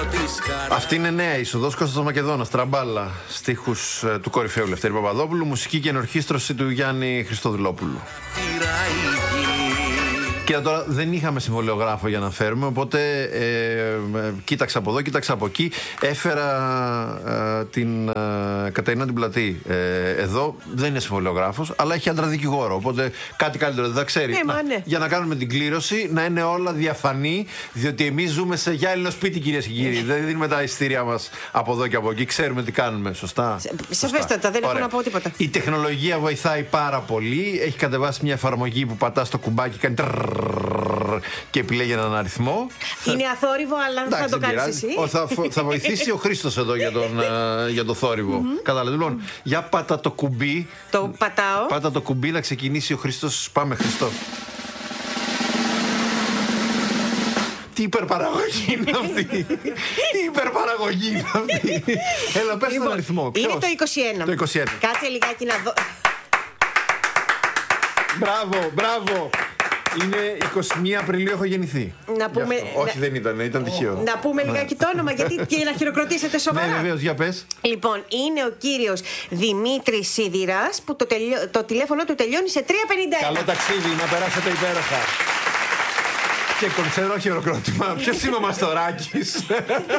Αυτή είναι νέα είσοδος, Κώστας Μακεδόνας, Τραμπάλα. Στίχους του κορυφαίου Λευτέρη Παπαδόπουλου, μουσική και ενορχήστρωση του Γιάννη Χριστοδουλόπουλου. Και τώρα δεν είχαμε συμβολιογράφο για να φέρουμε, οπότε κοίταξα από εδώ, κοίταξα από εκεί. Έφερα την Κατερίνα την Πλατή εδώ. Δεν είναι συμβολιογράφος, αλλά έχει άντρα δικηγόρο. Οπότε κάτι καλύτερο δεν θα ξέρει. Ναι. Για να κάνουμε την κλήρωση, να είναι όλα διαφανή, διότι εμείς ζούμε σε γυάλινο σπίτι, κυρίες και κύριοι. Δεν δίνουμε τα εισιτήρια μας από εδώ και από εκεί. Ξέρουμε τι κάνουμε, σωστά. Σαφέστατα, δεν έχω να πω τίποτα. Η τεχνολογία βοηθάει πάρα πολύ. Έχει κατεβάσει μια εφαρμογή που πατά στο κουμπάκι, κάνει και επιλέγει έναν αριθμό. Είναι αθόρυβο, αλλά θα το κάνεις εσύ. Θα βοηθήσει ο Χρήστος εδώ για το θόρυβο. Κατάλαβε. Λοιπόν, για πάτα το κουμπί. Το πατάω. Πάτα το κουμπί να ξεκινήσει ο Χρήστος. Πάμε, Χρήστο. Τι υπερπαραγωγή είναι αυτή. Τι υπερπαραγωγή είναι αυτή. Έλα, πες τον αριθμό. Είναι το 21. Το 21. Κάτσε λιγάκι να δω. Μπράβο. Είναι 21 Απριλίου έχω γεννηθεί. Να πούμε, όχι, δεν ήταν τυχαίο. Να πούμε λιγάκι το όνομα, γιατί και να χειροκροτήσετε σοβαρά. Ναι, βεβαίως, για πες. Λοιπόν, είναι ο κύριος Δημήτρης Σιδηράς, που το τηλέφωνο του τελειώνει σε 351. Καλό ταξίδι, να περάσετε υπέροχα. Και κονσερό χειροκρότημα. Ποιος είναι ο Μαστοράκης?